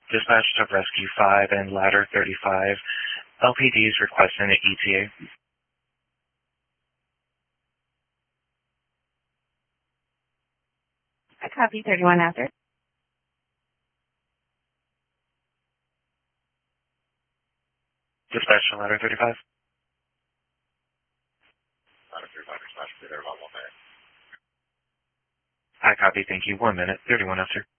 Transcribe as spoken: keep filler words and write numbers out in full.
Dispatch of Rescue five and Ladder thirty-five. L P D is requesting an E T A. I copy thirty-one after. Dispatch to Ladder thirty-five. Ladder thirty-five, dispatch, be there about one minute. I copy, thank you. One minute, thirty-one after.